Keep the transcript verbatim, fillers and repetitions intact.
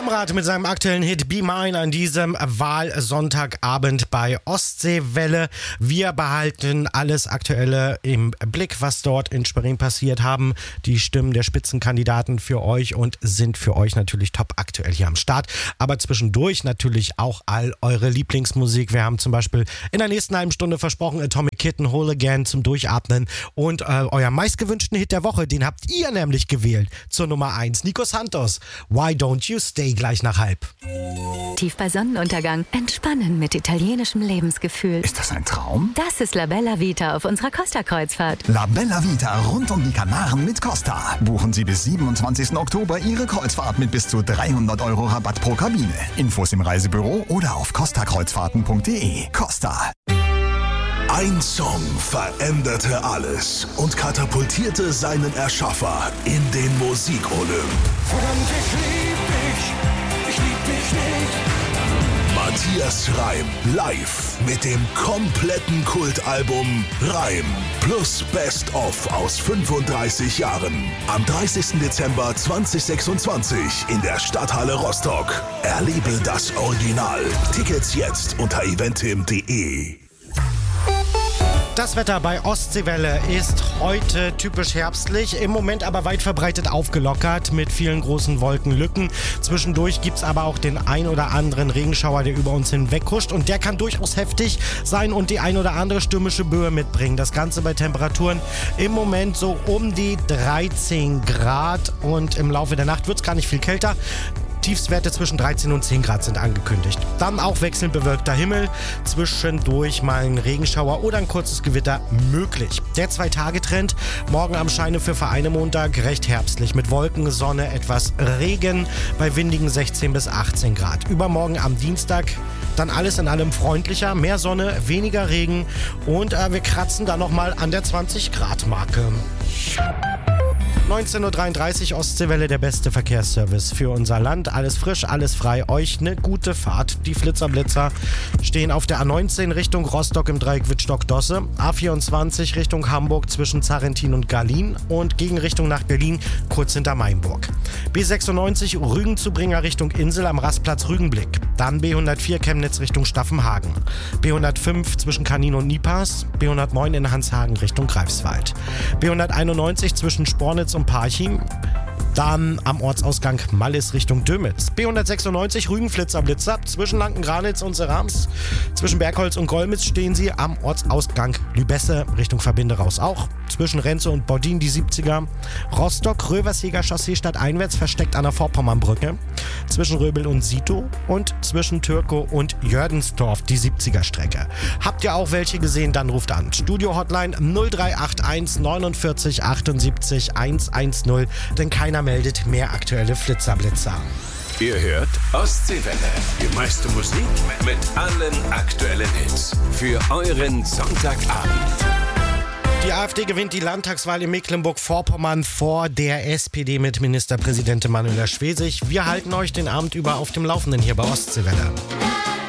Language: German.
Konrad mit seinem aktuellen Hit Be Mine an diesem Wahlsonntagabend bei Ostseewelle. Wir behalten alles Aktuelle im Blick, was dort in Schwerin passiert, haben die Stimmen der Spitzenkandidaten für euch und sind für euch natürlich top aktuell hier am Start. Aber zwischendurch natürlich auch all eure Lieblingsmusik. Wir haben zum Beispiel in der nächsten halben Stunde versprochen Atomic Kitten, Whole Again zum Durchatmen und äh, euer meistgewünschten Hit der Woche, den habt ihr nämlich gewählt zur Nummer eins. Nico Santos, Why Don't You Stay, gleich nach halb. Tief bei Sonnenuntergang entspannen mit italienischem Lebensgefühl. Ist das ein Traum? Das ist La Bella Vita auf unserer Costa-Kreuzfahrt. La Bella Vita rund um die Kanaren mit Costa. Buchen Sie bis siebenundzwanzigsten Oktober Ihre Kreuzfahrt mit bis zu dreihundert Euro Rabatt pro Kabine. Infos im Reisebüro oder auf costa kreuzfahrten punkt de. Costa. Ein Song veränderte alles und katapultierte seinen Erschaffer in den Musikolymp. Verdammt, ich lieb dich, ich lieb dich nicht. Matthias Reim live mit dem kompletten Kultalbum Reim plus Best of aus fünfunddreißig Jahren. Am dreißigsten Dezember zweitausendsechsundzwanzig in der Stadthalle Rostock. Erlebe das Original. Tickets jetzt unter eventim punkt de. Das Wetter bei Ostseewelle ist heute typisch herbstlich, im Moment aber weit verbreitet aufgelockert mit vielen großen Wolkenlücken. Zwischendurch gibt es aber auch den ein oder anderen Regenschauer, der über uns hinweghuscht und der kann durchaus heftig sein und die ein oder andere stürmische Böe mitbringen. Das Ganze bei Temperaturen im Moment so um die dreizehn Grad und im Laufe der Nacht wird es gar nicht viel kälter. Tiefstwerte zwischen dreizehn und zehn Grad sind angekündigt. Dann auch wechselnd bewölkter Himmel, zwischendurch mal ein Regenschauer oder ein kurzes Gewitter möglich. Der Zwei-Tage-Trend, morgen am Scheine für Vereine Montag, recht herbstlich mit Wolken, Sonne, etwas Regen bei windigen sechzehn bis achtzehn Grad. Übermorgen am Dienstag dann alles in allem freundlicher, mehr Sonne, weniger Regen und äh, wir kratzen da nochmal an der zwanzig Grad Marke. neunzehn Uhr dreiunddreißig, Ostseewelle, der beste Verkehrsservice für unser Land. Alles frisch, alles frei. Euch eine gute Fahrt. Die Flitzerblitzer stehen auf der A neunzehn Richtung Rostock im Dreieck Wittstock-Dosse, A vierundzwanzig Richtung Hamburg zwischen Zarentin und Gallin und Gegenrichtung nach Berlin kurz hinter Mainburg. B sechsundneunzig Rügen zu Bringer Richtung Insel am Rastplatz Rügenblick. Dann B hundertvier Chemnitz Richtung Staffenhagen. B hundertfünf zwischen Kanin und Nipas. B hundertneun in Hanshagen Richtung Greifswald. B hunderteinundneunzig zwischen Spornitz und Parchim. Dann am Ortsausgang Mallis Richtung Dömitz. B hundertsechsundneunzig Rügen-Flitzer-Blitzer zwischen Lanken-Granitz und Serams. Zwischen Bergholz und Golmitz stehen sie am Ortsausgang Lübesse Richtung Verbinde raus auch. Zwischen Renze und Bodin die siebziger. Rostock, Röversjäger Chaussee stadteinwärts versteckt an der Vorpommernbrücke. Zwischen Röbel und Sito und zwischen Türkow und Jördensdorf die siebziger Strecke. Habt ihr auch welche gesehen, dann ruft an. Studio-Hotline null drei acht eins neunundvierzig achtundsiebzig hundertzehn, denn keiner meldet mehr aktuelle Flitzerblitzer. Ihr hört Ostseewelle. Die meiste Musik mit allen aktuellen Hits. Für euren Sonntagabend. Die AfD gewinnt die Landtagswahl in Mecklenburg-Vorpommern vor der S P D mit Ministerpräsidentin Manuela Schwesig. Wir halten euch den Abend über auf dem Laufenden hier bei Ostseewelle.